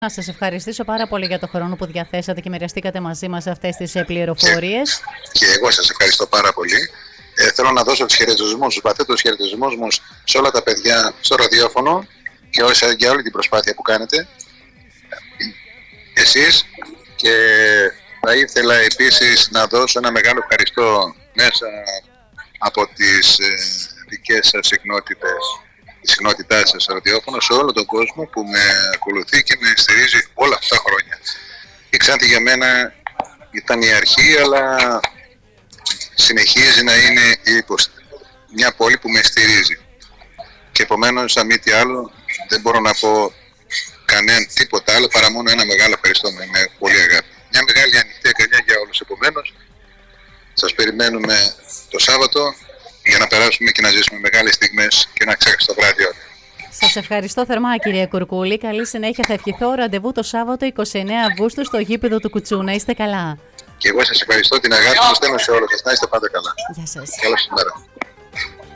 Να σας ευχαριστήσω πάρα πολύ για το χρόνο που διαθέσατε και μοιραστήκατε μαζί μας αυτές τις πληροφορίες. Και εγώ σας ευχαριστώ πάρα πολύ. Θέλω να δώσω τους χαιρετισμούς, τους βαθύτερους χαιρετισμούς μου σε όλα τα παιδιά στο ραδιόφωνο και για όλη την προσπάθεια που κάνετε εσείς. Και θα ήθελα επίσης να δώσω ένα μεγάλο ευχαριστώ μέσα από τις δικές σας συχνότητες, τη συχνότητά σας στο ραδιόφωνο, σε όλο τον κόσμο που με ακολουθεί και με στηρίζει όλα αυτά τα χρόνια. Η Ξάνθη για μένα ήταν η αρχή, αλλά συνεχίζει να είναι μια πόλη που με στηρίζει. Και επομένως, αν μη τι άλλο, δεν μπορώ να πω τίποτα άλλο παρά μόνο ένα μεγάλο ευχαριστώ με πολύ αγάπη. Μια μεγάλη ανοιχτή αγκαλιά για όλους. Επομένως, σας περιμένουμε το Σάββατο για να περάσουμε και να ζήσουμε μεγάλες στιγμές και να ξέχαστο βράδυ όλα. Σας ευχαριστώ θερμά, κύριε Κουρκούλη. Καλή συνέχεια. Θα ευχηθώ ραντεβού το Σάββατο 29 Αυγούστου στο γήπεδο του Κουτσού. Να είστε καλά. Και εγώ σας ευχαριστώ, την αγάπη σας στέλνω σε όλους σας. Να είστε πάντα καλά. Γεια σας. Καλώς ημέρα.